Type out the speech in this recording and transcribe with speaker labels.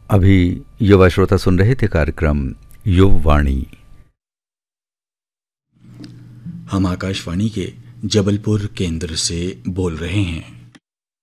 Speaker 1: अभी युवा श्रोता सुन रहे थे कार्यक्रम युववाणी।
Speaker 2: हम आकाशवाणी के जबलपुर केंद्र से बोल रहे हैं।